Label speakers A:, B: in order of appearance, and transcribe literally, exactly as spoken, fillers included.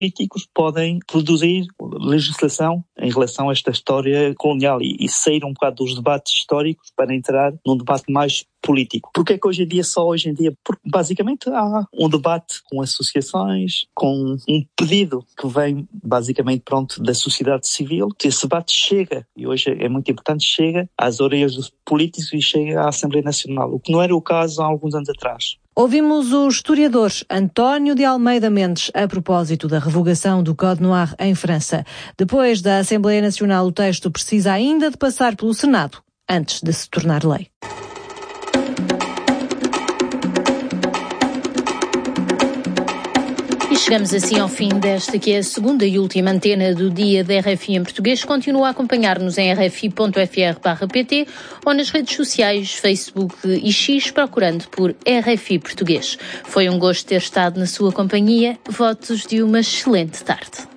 A: políticos podem produzir legislação em relação a esta história colonial e, e sair um bocado dos debates históricos para entrar num debate mais político. Porque é que hoje em dia, só hoje em dia, porque basicamente há um debate com associações, com um pedido que vem basicamente pronto da sociedade civil, que esse debate chega, e hoje é muito importante, chega às orelhas dos políticos e chega à Assembleia Nacional, o que não era o caso há alguns anos atrás.
B: Ouvimos o historiador António de Almeida Mendes a propósito da revogação do Código Noir em França. Depois da Assembleia Nacional, o texto precisa ainda de passar pelo Senado, antes de se tornar lei.
C: E chegamos assim ao fim desta que é a segunda e última antena do dia da R F I em português. Continua a acompanhar-nos em r f i ponto f r barra p t ou nas redes sociais, Facebook e X, procurando por R F I Português. Foi um gosto ter estado na sua companhia. Votos de uma excelente tarde.